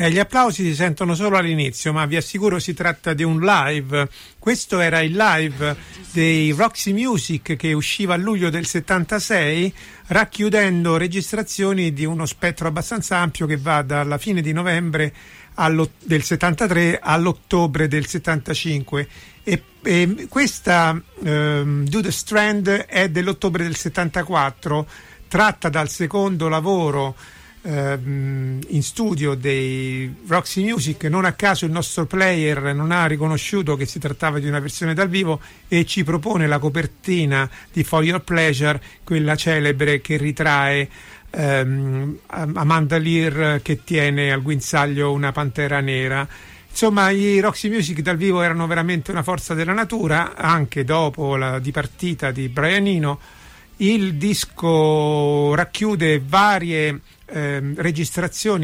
Gli applausi si sentono solo all'inizio, ma vi assicuro si tratta di un live. Questo era il live dei Roxy Music che usciva a luglio del 76, racchiudendo registrazioni di uno spettro abbastanza ampio che va dalla fine di novembre del 73 all'ottobre del 75. E questa Do the Strand è dell'ottobre del 74, tratta dal secondo lavoro in studio dei Roxy Music. Non a caso il nostro player non ha riconosciuto che si trattava di una versione dal vivo e ci propone la copertina di For Your Pleasure, quella celebre che ritrae Amanda Lear che tiene al guinzaglio una pantera nera. Insomma, i Roxy Music dal vivo erano veramente una forza della natura, anche dopo la dipartita di Brian Eno. Il disco racchiude varie registrazioni